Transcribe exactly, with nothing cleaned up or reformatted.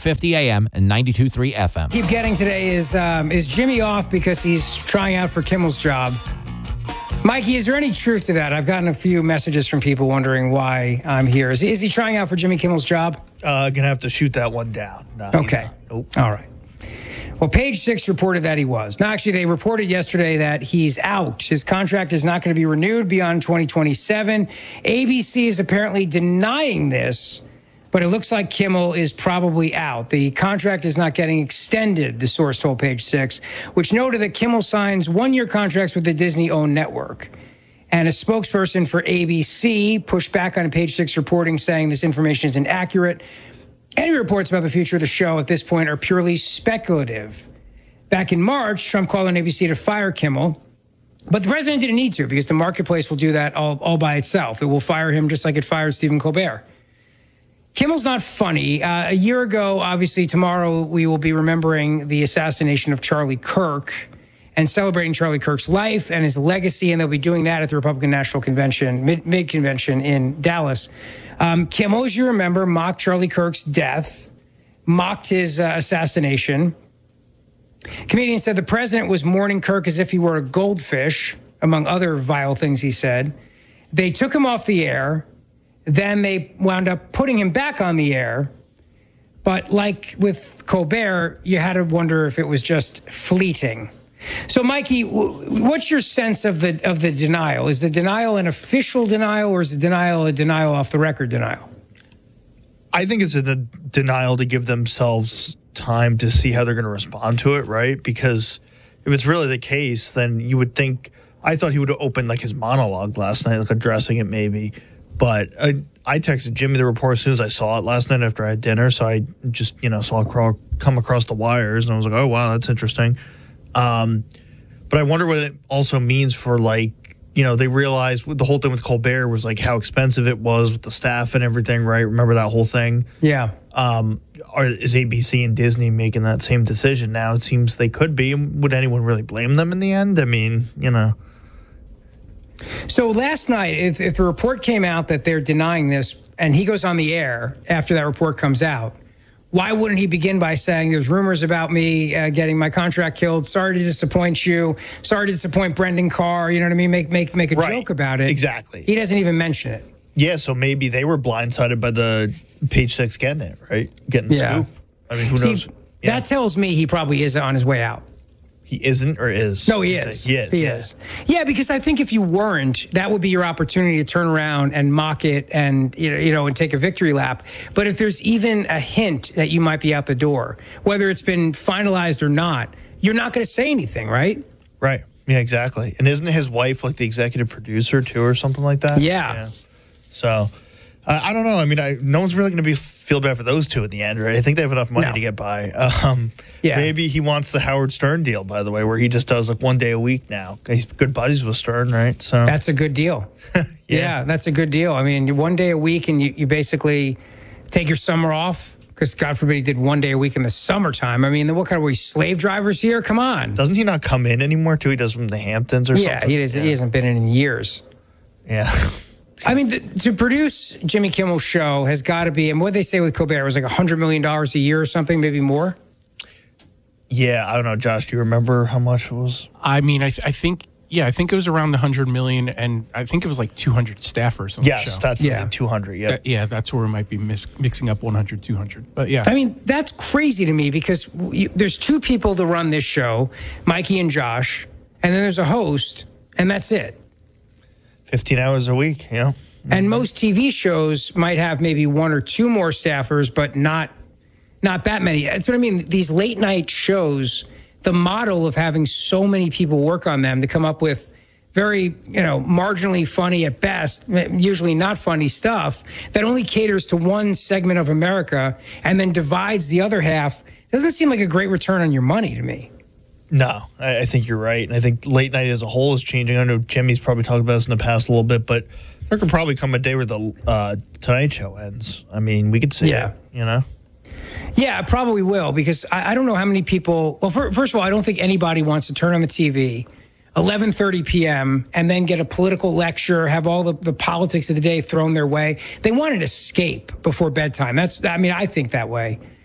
fifty A M and ninety-two point three F M. Keep getting today is um, is Jimmy off because he's trying out for Kimmel's job? Mikey, is there any truth to that? I've gotten a few messages from people wondering why I'm here. Is, is he trying out for Jimmy Kimmel's job? Uh, gonna have to shoot that one down. No, okay. Nope. All right. Well, Page Six reported that he was. Now, actually, they reported yesterday that he's out. His contract is not going to be renewed beyond twenty twenty-seven. A B C is apparently denying this, but it looks like Kimmel is probably out. The contract is not getting extended, the source told Page Six, which noted that Kimmel signs one-year contracts with the Disney-owned network. And a spokesperson for A B C pushed back on Page Six reporting, saying this information is inaccurate. Any reports about the future of the show at this point are purely speculative. Back in March, Trump called on A B C to fire Kimmel, but the president didn't need to because the marketplace will do that all, all by itself. It will fire him just like it fired Stephen Colbert. Kimmel's not funny. Uh, a year ago, obviously, tomorrow we will be remembering the assassination of Charlie Kirk and celebrating Charlie Kirk's life and his legacy, and they'll be doing that at the Republican National Convention, mid, mid-convention in Dallas. Um, Kimmel, as you remember, mocked Charlie Kirk's death, mocked his uh, assassination. Comedian said the president was mourning Kirk as if he were a goldfish, among other vile things he said. They took him off the air. Then they wound up putting him back on the air. But like with Colbert, you had to wonder if it was just fleeting. So, Mikey, what's your sense of the of the denial? Is the denial an official denial, or is the denial a denial off the record denial? I think it's a de- denial to give themselves time to see how they're going to respond to it, right? Because if it's really the case, then you would think, I thought he would have opened like his monologue last night, like addressing it maybe. But I, I texted Jimmy the report as soon as I saw it last night after I had dinner. So I just, you know, saw it crawl, come across the wires, and I was like, oh, wow, that's interesting. Um, but I wonder what it also means for, like, you know, they realized the whole thing with Colbert was like how expensive it was with the staff and everything, right? Remember that whole thing? Yeah. Um, are, is A B C and Disney making that same decision now? It seems they could be. Would anyone really blame them in the end? I mean, you know. So last night, if, if the report came out that they're denying this and he goes on the air after that report comes out, why wouldn't he begin by saying there's rumors about me uh, getting my contract killed? Sorry to disappoint you. Sorry to disappoint Brendan Carr. You know what I mean? Make make make a right. joke about it. Exactly. He doesn't even mention it. Yeah, so maybe they were blindsided by the Page Six getting it, right? Getting the Yeah. scoop. I mean, who See, knows? Yeah. That tells me he probably is on his way out. He isn't or is? No, he He's is. like, he is. He yeah. is. Yeah, because I think if you weren't, that would be your opportunity to turn around and mock it and, you know, you know, and take a victory lap. But if there's even a hint that you might be out the door, whether it's been finalized or not, you're not going to say anything, right? Right. Yeah, exactly. And isn't his wife like the executive producer too or something like that? Yeah. yeah. So, uh, I don't know. I mean, I, no one's really going to be feel bad for those two at the end, right? I think they have enough money No. to get by. Um, Yeah. Maybe he wants the Howard Stern deal, by the way, where he just does like one day a week now. He's good buddies with Stern, right? So That's a good deal. yeah. Yeah. that's a good deal. I mean, one day a week and you, you basically take your summer off because God forbid he did one day a week in the summertime. I mean, what kind of, were we slave drivers here? Come on. Doesn't he not come in anymore too? He does from the Hamptons or Yeah, something? he, does, yeah, he hasn't been in in years. Yeah. I mean, the, to produce Jimmy Kimmel's show has got to be, and what they say with Colbert was like one hundred million dollars a year or something, maybe more. Yeah, I don't know, Josh. Do you remember how much it was? I mean, I, th- I think, yeah, I think it was around one hundred million, and I think it was like two hundred staffers on Yes, the show. that's Yeah. yeah. two hundred. Yeah. Uh, yeah, that's where it might be mis- mixing up one hundred, two hundred. But yeah. I mean, that's crazy to me because you, there's two people to run this show, Mikey and Josh, and then there's a host, and that's it. fifteen hours a week, you know? And most T V shows might have maybe one or two more staffers, but not not that many. That's what I mean. These late night shows, the model of having so many people work on them to come up with very, you know, marginally funny at best, usually not funny stuff that only caters to one segment of America and then divides the other half, doesn't seem like a great return on your money to me. No, I, I think you're right. And I think late night as a whole is changing. I know Jimmy's probably talked about this in the past a little bit, but there could probably come a day where the uh, Tonight Show ends. I mean, we could see Yeah. it, you know? Yeah, it probably will because I, I don't know how many people. Well, for, first of all, I don't think anybody wants to turn on the T V, eleven thirty p.m. and then get a political lecture, have all the, the politics of the day thrown their way. They want an escape before bedtime. That's, I mean, I think that way.